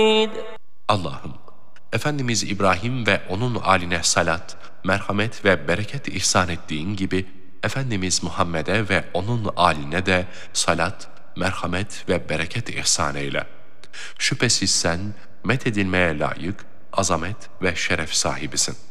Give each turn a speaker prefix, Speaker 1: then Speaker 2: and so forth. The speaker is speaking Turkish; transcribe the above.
Speaker 1: Allah'ım, Efendimiz İbrahim ve onun âline salat, merhamet ve bereket ihsan ettiğin gibi, Efendimiz Muhammed'e ve onun âline de salat, merhamet ve bereket ihsan eyle. Şüphesiz sen, methedilmeye layık, azamet ve şeref sahibisin.